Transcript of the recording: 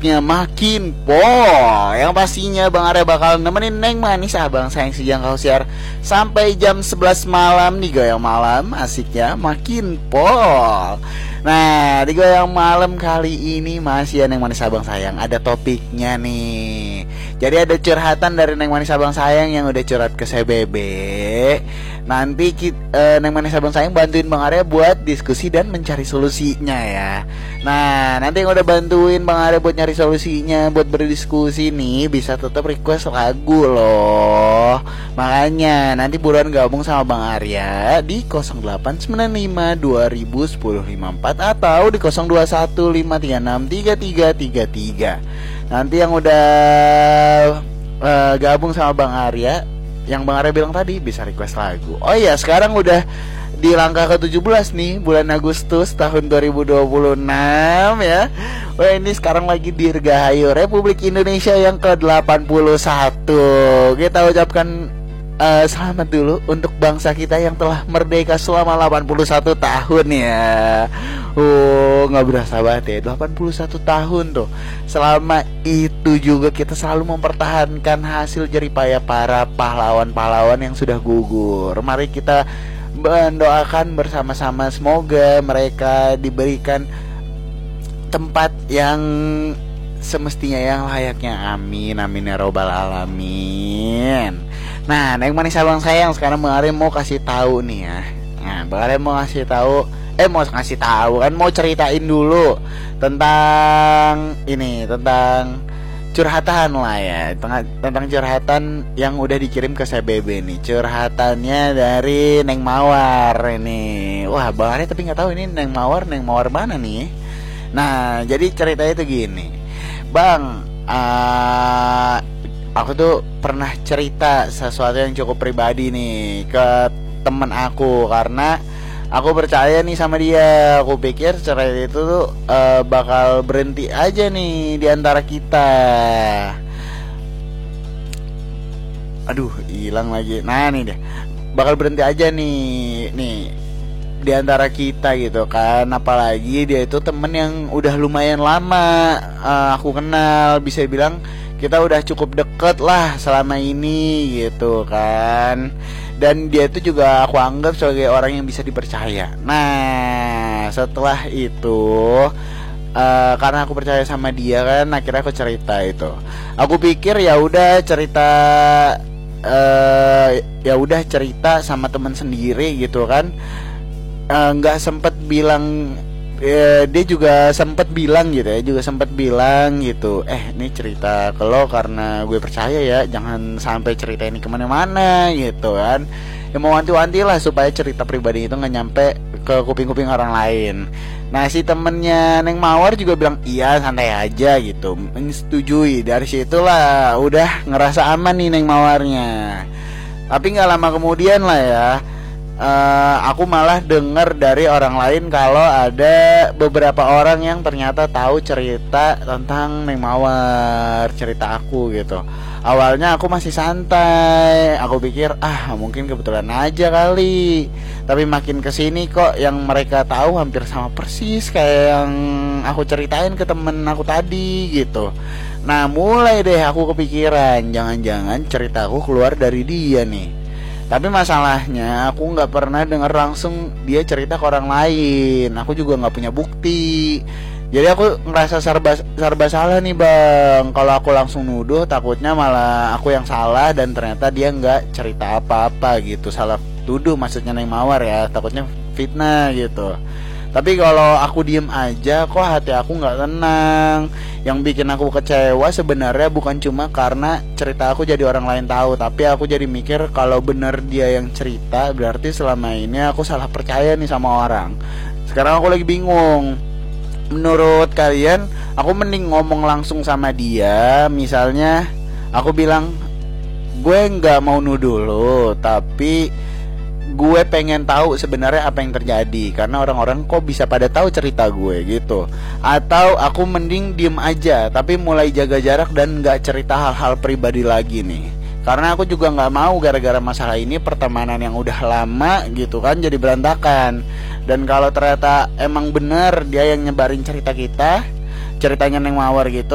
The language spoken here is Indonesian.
makin pol. Yang pastinya Bang Arya bakal nemenin Neng Manis abang sayang si Jangkau siar sampai jam 11 malam di Goyang Malam. Asiknya makin pol. Nah, di Goyang Malam kali ini masih Neng Manis abang sayang, ada topiknya nih. Jadi ada curhatan dari Neng Manis abang sayang yang udah curhat ke CBB. Nanti Neng Manis abang sayang bantuin Bang Arya buat diskusi dan mencari solusinya ya. Nah, nanti yang udah bantuin Bang Arya buat nyari solusinya, buat berdiskusi nih, bisa tetap request lagu loh. Makanya nanti buruan gabung sama Bang Arya di 0895 2010 54 atau di 021 536 3333. Nanti yang udah gabung sama Bang Arya, yang Bang Arya bilang tadi, bisa request lagu. Oh iya, sekarang udah di langkah ke-17 nih, bulan Agustus tahun 2026 ya. Wah, ini sekarang lagi dirgahayu Republik Indonesia yang ke-81. Kita ucapkan selamat dulu untuk bangsa kita yang telah merdeka selama 81 tahun ya. Gak berasa banget ya, 81 tahun tuh. Selama itu juga kita selalu mempertahankan hasil jeripaya para pahlawan-pahlawan yang sudah gugur. Mari kita mendoakan bersama-sama, semoga mereka diberikan tempat yang semestinya, yang layaknya. Amin, amin ya robbal alamin. Nah, Neng Manis abang sayang, sekarang Bang Arya mau kasih tahu nih ya. Nah, Bang Arya mau ngasih tahu, mau ceritain dulu tentang ini, tentang curhatan lah ya, tentang curhatan yang udah dikirim ke CBB nih. Curhatannya dari Neng Mawar ini. Wah, Bang Arya tapi nggak tahu ini Neng Mawar mana nih. Nah, jadi ceritanya itu gini, Bang. Aku tuh pernah cerita sesuatu yang cukup pribadi nih ke temen aku, karena aku percaya nih sama dia. Aku pikir cerai itu tuh bakal berhenti aja nih di antara kita. Aduh, hilang lagi. Nah, nih deh, bakal berhenti aja nih di antara kita gitu kan. Apalagi dia itu temen yang udah lumayan lama aku kenal, bisa bilang kita udah cukup deket lah selama ini gitu kan. Dan dia itu juga aku anggap sebagai orang yang bisa dipercaya. Nah, setelah itu karena aku percaya sama dia kan, akhirnya aku cerita itu. Aku pikir ya udah cerita sama teman sendiri gitu kan. Nggak sempet bilang, dia juga sempat bilang gitu, ini cerita ke lo karena gue percaya ya, jangan sampai cerita ini kemana-mana gitu kan. Ya mau wanti-wanti lah supaya cerita pribadi itu gak nyampe ke kuping-kuping orang lain. Nah, si temennya Neng Mawar juga bilang iya, santai aja gitu, menyetujui. Dari situlah udah ngerasa aman nih Neng Mawarnya. Tapi gak lama kemudian lah ya, aku malah dengar dari orang lain kalau ada beberapa orang yang ternyata tahu cerita tentang Neng Mawar, cerita aku gitu. Awalnya aku masih santai, aku pikir mungkin kebetulan aja kali. Tapi makin kesini kok yang mereka tahu hampir sama persis kayak yang aku ceritain ke temen aku tadi gitu. Nah, mulai deh aku kepikiran, jangan-jangan ceritaku keluar dari dia nih. Tapi masalahnya aku gak pernah denger langsung dia cerita ke orang lain. Aku juga gak punya bukti. Jadi aku ngerasa serba salah nih Bang. Kalau aku langsung nuduh, takutnya malah aku yang salah dan ternyata dia gak cerita apa-apa gitu. Salah tuduh maksudnya Neng Mawar ya, takutnya fitnah gitu. Tapi kalau aku diem aja, kok hati aku gak tenang. Yang bikin aku kecewa sebenarnya bukan cuma karena cerita aku jadi orang lain tahu, tapi aku jadi mikir kalau bener dia yang cerita, berarti selama ini aku salah percaya nih sama orang. Sekarang aku lagi bingung. Menurut kalian, aku mending ngomong langsung sama dia. Misalnya aku bilang, gue gak mau nuduh lo, tapi gue pengen tahu sebenarnya apa yang terjadi, karena orang-orang kok bisa pada tahu cerita gue gitu. Atau aku mending diem aja tapi mulai jaga jarak dan gak cerita hal-hal pribadi lagi nih, karena aku juga gak mau gara-gara masalah ini pertemanan yang udah lama gitu kan jadi berantakan. Dan kalau ternyata emang bener dia yang nyebarin ceritanya Neng Mawar gitu,